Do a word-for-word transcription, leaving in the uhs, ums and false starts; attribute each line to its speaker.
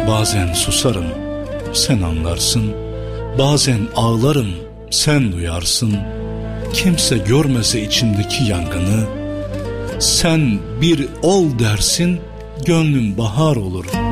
Speaker 1: Bazen susarım, sen anlarsın. Bazen ağlarım, sen duyarsın. Kimse görmese içimdeki yangını, sen bir ol dersin, gönlüm bahar olur.